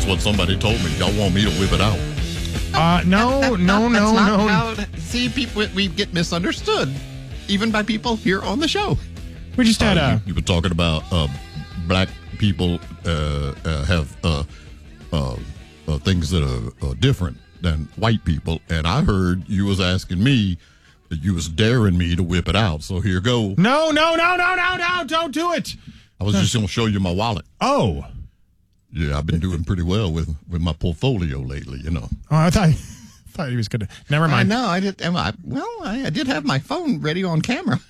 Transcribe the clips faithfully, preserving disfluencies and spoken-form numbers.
what somebody told me. Y'all want me to whip it out. Uh, no, That- that- no, that's no, not no. how- see, people, we get misunderstood, even by people here on the show. We just had Uh, a. you, you were talking about uh, black people uh, uh, have uh, uh, uh, things that are uh, different than white people, and I heard you was asking me, you was daring me to whip it out. So here go. No, no, no, no, no, no! Don't do it. I was just gonna show you my wallet. Oh, Yeah, I've been doing pretty well with, with my portfolio lately. You know. oh, I thought, thought he was gonna. Never I mind. know. I did. Am I, well, I, I did have my phone ready on camera.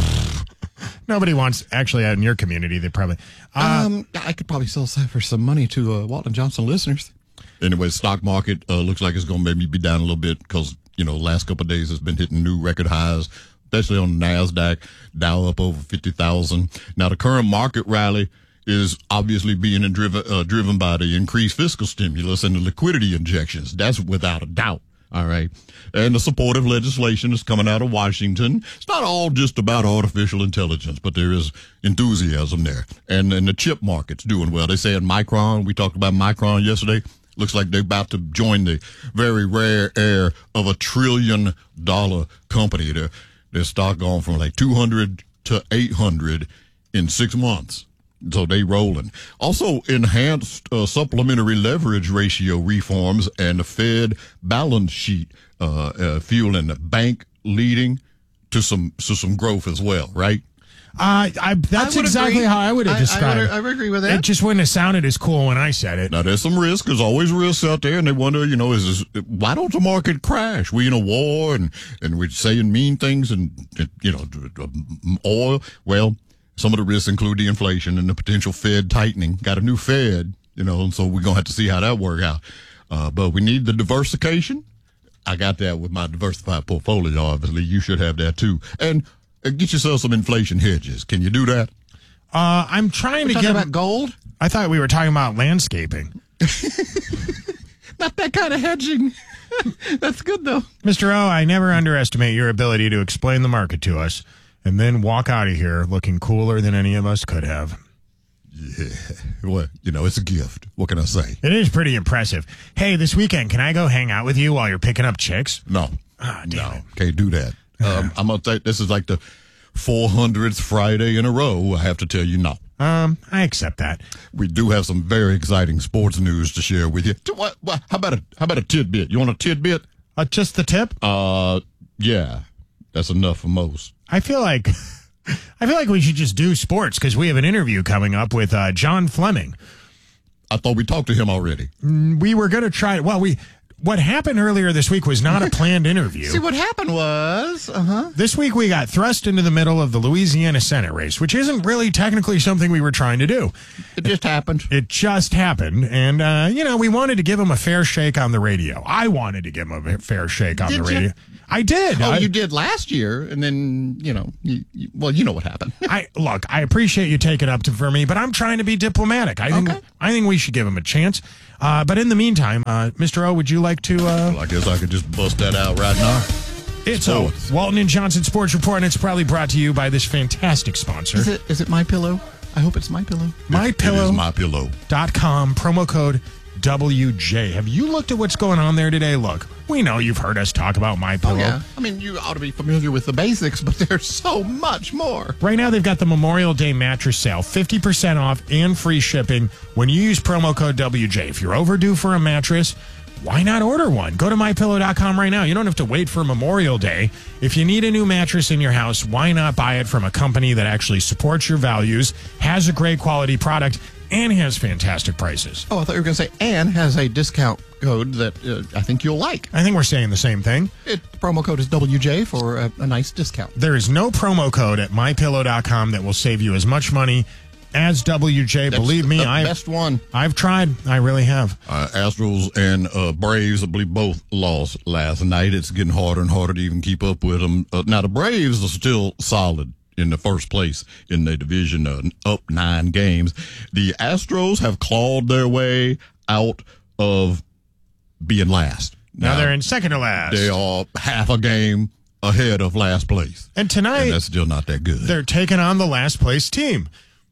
Nobody wants actually out in your community. They probably. Uh, Um, I could probably sell some for some money to uh, Walton Johnson listeners. Anyway, stock market uh, looks like it's going to maybe be down a little bit because, you know, last couple of days it's been hitting new record highs, especially on the NASDAQ, Dow up over fifty thousand. Now, the current market rally is obviously being driven, uh, driven by the increased fiscal stimulus and the liquidity injections. That's without a doubt. All right. And the supportive legislation is coming out of Washington. It's not all just about artificial intelligence, but there is enthusiasm there. And, and the chip market's doing well. They say in Micron, we talked about Micron yesterday. Looks like they're about to join the very rare air of a trillion dollar company. Their, their stock gone from like two hundred to eight hundred in six months. So they rolling. Also, enhanced uh, supplementary leverage ratio reforms and the Fed balance sheet uh, uh, fueling the bank leading to some to some growth as well, right? Uh, I, that's I would exactly agree. how I would have I- I described would- it. I would agree with that. It just wouldn't have sounded as cool when I said it. Now, there's some risk. There's always risks out there, and they wonder, you know, is this, why don't the market crash? We in a war, and, and we're saying mean things, and, you know, oil. Well, some of the risks include the inflation and the potential Fed tightening. Got a new Fed, you know, and so we're going to have to see how that work out. Uh, but we need the diversification. I got that with my diversified portfolio, obviously. You should have that, too. And uh, get yourself some inflation hedges. Can you do that? Uh, I'm trying to Talking get. about gold? I thought we were talking about landscaping. Not that kind of hedging. That's good, though. Mister O, I never underestimate your ability to explain the market to us and then walk out of here looking cooler than any of us could have. Yeah. Well, you know, it's a gift. What can I say? It is pretty impressive. Hey, this weekend, can I go hang out with you while you're picking up chicks? No. Ah, damn no. it. Can't do that. Um, I'm going to say this is like the four hundredth Friday in a row. I have to tell you no. Um, I accept that. We do have some very exciting sports news to share with you. What, what, how about a how about a tidbit? You want a tidbit? Uh, just the tip? Uh, yeah. That's enough for most. I feel like I feel like we should just do sports because we have an interview coming up with uh, John Fleming. I thought we talked to him already. We were going to try. Well, we what happened earlier this week was not a planned interview. See, what happened was, uh-huh. This week we got thrust into the middle of the Louisiana Senate race, which isn't really technically something we were trying to do. It just happened. It just happened, and, uh, you know, we wanted to give him a fair shake on the radio. I wanted to give him a fair shake on Did the you? radio. I did. Oh, I, you did last year, and then, you know, you, you, well, you know what happened. I look, I appreciate you taking up to for me, but I'm trying to be diplomatic. I think Okay. I think we should give him a chance. Uh, but in the meantime, uh, Mister O, would you like to? Uh, Well, I guess I could just bust that out right now. it's a Sports. Walton and Johnson Sports Report, and it's probably brought to you by this fantastic sponsor, Is it is it My Pillow? I hope it's My Pillow. My It Pillow is My Pillow. dot com, promo code W J. Have you looked at what's going on there today? Look, we know you've heard us talk about My Pillow. Oh, yeah. I mean, you ought to be familiar with the basics, but there's so much more. Right now, they've got the Memorial Day mattress sale, fifty percent off and free shipping when you use promo code W J. If you're overdue for a mattress, why not order one? Go to my pillow dot com right now. You don't have to wait for Memorial Day. If you need a new mattress in your house, why not buy it from a company that actually supports your values, has a great quality product, and has fantastic prices? Oh, I thought you were going to say Anne has a discount code that uh, I think you'll like. I think we're saying the same thing. It, the promo code is W J for a, a nice discount. There is no promo code at my pillow dot com that will save you as much money as W J. That's Believe me, the I've, best one. I've tried. I really have. Uh, Astros and uh, Braves, I believe, both lost last night. It's getting harder and harder to even keep up with them. Uh, now, the Braves are still solid in the first place in the division, uh, up nine games. The Astros have clawed their way out of being last. Now, they're in second to last. They are half a game ahead of last place. And tonight, And that's still not that good. they're taking on the last place team.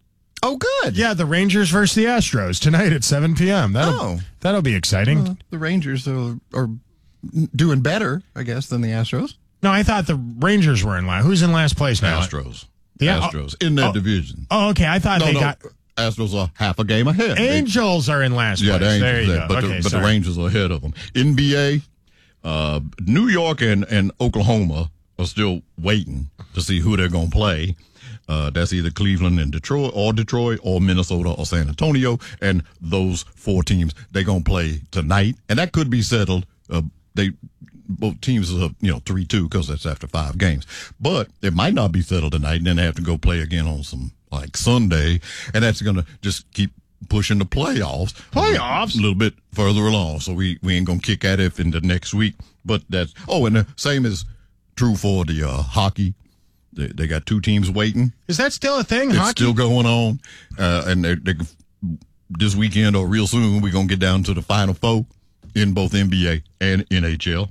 Oh, good. Yeah, the Rangers versus the Astros tonight at seven p.m. That'll, Oh. that'll be exciting. Uh, the Rangers are, are doing better, I guess, than the Astros. No, I thought the Rangers were in last. Who's in last place now? Astros. Yeah, Astros in that oh, division. Oh, okay. I thought No, they no. got... Astros are half a game ahead. They- Angels are in last Yeah, place. the Angels, There you there, go. but, okay, the, but the sorry. Rangers are ahead of them. N B A, uh, New York and, and Oklahoma are still waiting to see who they're going to play. Uh, that's either Cleveland and Detroit, or Detroit, or Minnesota, or San Antonio. And those four teams, they're going to play tonight. And that could be settled. Uh, they both teams are, you know, three two because that's after five games. But it might not be settled tonight, and then they have to go play again on some, like, Sunday. And that's going to just keep pushing the playoffs. Playoffs? A little bit further along. So we, we ain't going to kick at it in the next week. But that's, oh, and the same is true for the uh, hockey. They, they got two teams waiting. Is that still a thing, It's hockey? still going on. Uh, and they, they, this weekend or real soon, we're going to get down to the Final Four in both N B A and N H L.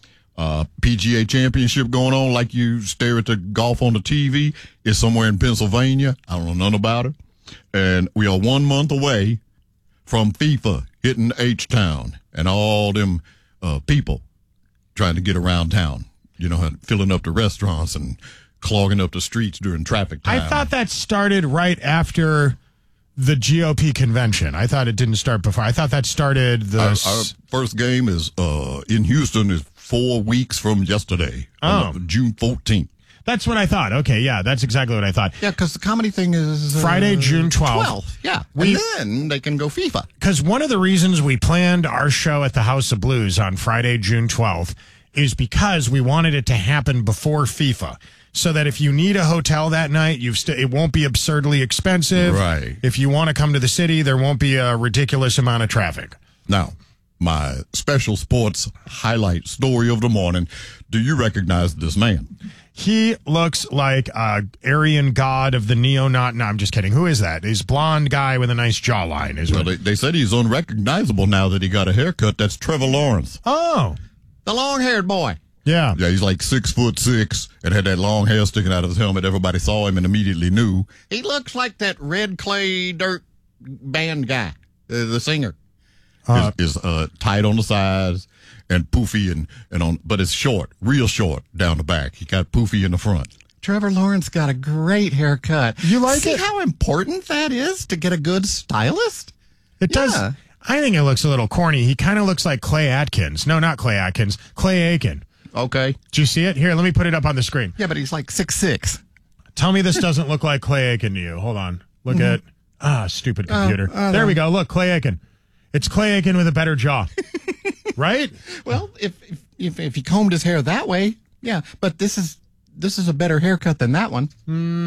Uh, P G A Championship going on like you stare at the golf on the T V. It's somewhere in Pennsylvania. I don't know nothing about it. And we are one month away from FIFA hitting H-Town and all them uh, people trying to get around town, you know, filling up the restaurants and clogging up the streets during traffic time. I thought that started right after the G O P convention. I thought it didn't start before. I thought that started the... Our, our first game is uh, in Houston is four weeks from yesterday, Oh. on June fourteenth. That's what I thought. Okay, yeah, that's exactly what I thought. Yeah, because the comedy thing is uh, Friday, June twelfth. twelfth, yeah. We- and then they can go FIFA. Because one of the reasons we planned our show at the House of Blues on Friday, June twelfth, is because we wanted it to happen before FIFA. So that if you need a hotel that night, you've st- it won't be absurdly expensive. Right. If you want to come to the city, there won't be a ridiculous amount of traffic. Now, my special sports highlight story of the morning. Do you recognize this man? He looks like a Aryan god of the neo-Nazi. No, I'm just kidding. Who is that? He's a blonde guy with a nice jawline. Is Well, what- they, they said he's unrecognizable now that he got a haircut. That's Trevor Lawrence, Oh, the long-haired boy. yeah. Yeah, he's like six foot six and had that long hair sticking out of his helmet. Everybody saw him and immediately knew. He looks like that Red Clay Dirt band guy, uh, the singer. Uh, is, is uh, tight on the sides and poofy and, and on, but it's short, real short down the back. He got poofy in the front. Trevor Lawrence got a great haircut. You like See it? how important that is to get a good stylist? It does. Yeah. I think it looks a little corny. He kind of looks like Clay Atkins. No, not Clay Atkins. Clay Aiken. Okay. Do you see it? Here, let me put it up on the screen. Yeah, but he's like six six. Tell me this doesn't look like Clay Aiken to you. Hold on. Look at ah, stupid computer. uh, there we go. Look, Clay Aiken. It's Clay Aiken with a better jaw, right? Well, if, if if if he combed his hair that way, yeah. But this is this is a better haircut than that one.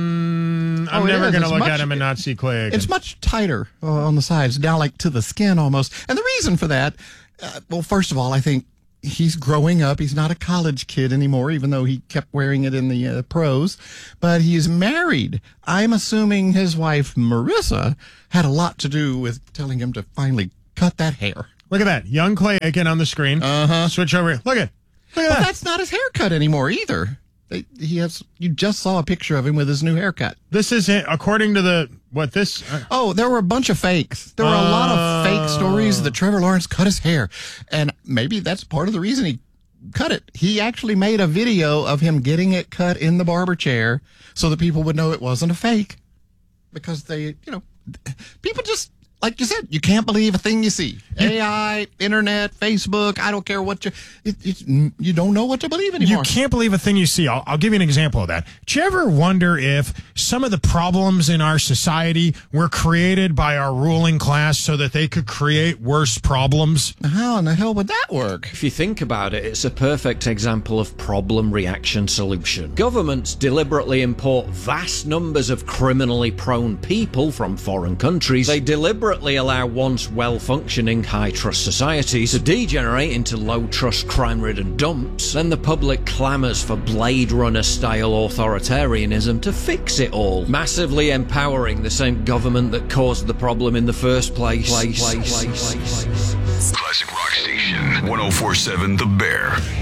Mm, I'm Oh, it never is. going to It's look much- at him and not see Clay Aiken. It's much tighter uh, on the sides, down like to the skin almost. And the reason for that, uh, well, first of all, I think he's growing up. He's not a college kid anymore, even though he kept wearing it in the uh, pros. But he's married. I'm assuming his wife, Marissa, had a lot to do with telling him to finally cut that hair. Look at that. Young Clay Aiken on the screen. Uh-huh. Switch over here. Look at Look at But that. that's not his haircut anymore either. They, he has. You just saw a picture of him with his new haircut. This is it. According to the, what this, uh, Oh, there were a bunch of fakes. There were a lot of fake stories that Trevor Lawrence cut his hair. And maybe that's part of the reason he cut it. He actually made a video of him getting it cut in the barber chair so that people would know it wasn't a fake. Because they, you know, people just, like you said, you can't believe a thing you see. A I, internet, Facebook, I don't care what you, it, it, you don't know what to believe anymore. you can't believe a thing you see. I'll, I'll give you an example of that. Do you ever wonder if some of the problems in our society were created by our ruling class so that they could create worse problems? How in the hell would that work? If you think about it, it's a perfect example of problem, reaction, solution. Governments deliberately import vast numbers of criminally prone people from foreign countries. They deliberately allow once well-functioning, high-trust societies to degenerate into low-trust, crime-ridden dumps. Then the public clamours for Blade Runner-style authoritarianism to fix it all, massively empowering the same government that caused the problem in the first place. place, place, place, place. Classic Rock Station, one oh four point seven The Bear.